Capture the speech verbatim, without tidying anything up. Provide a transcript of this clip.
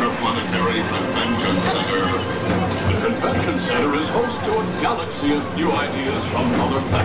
Interplanetary Convention Center. The Convention Center is host to a galaxy of new ideas from other planets.